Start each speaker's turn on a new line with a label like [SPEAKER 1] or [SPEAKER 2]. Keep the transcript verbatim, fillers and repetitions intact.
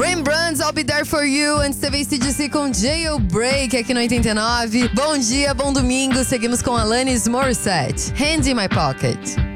[SPEAKER 1] Rembrandts, I'll Be There For You. Antes teve A C D C com Jailbreak aqui no oitenta e nove. Bom dia, bom domingo. Seguimos com Alanis Morissette, Hand in My Pocket.